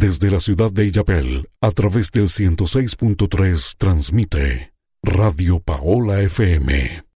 Desde la ciudad de Illapel, a través del 106.3, transmite Radio Paola FM.